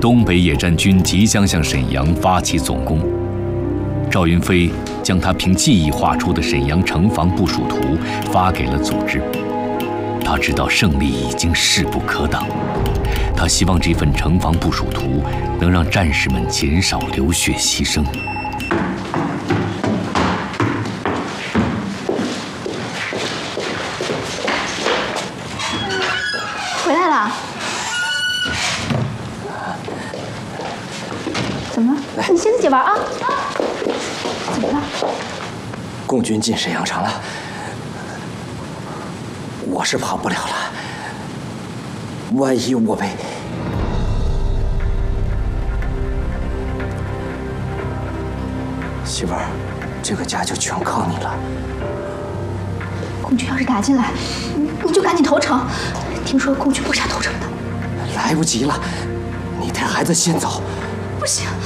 东北野战军即将向沈阳发起总攻。赵云飞将他凭记忆画出的沈阳城防部署图发给了组织。他知道胜利已经势不可挡，他希望这份城防部署图能让战士们减少流血牺牲。 回来了。 怎么了？你先自己玩啊！怎么了？ 共军进沈阳城了，我是跑不了了。万一我被……媳妇儿，这个家就全靠你了。 共军要是打进来，你就赶紧投诚。听说共军不杀投诚的。 来不及了，你带孩子先走。 不行。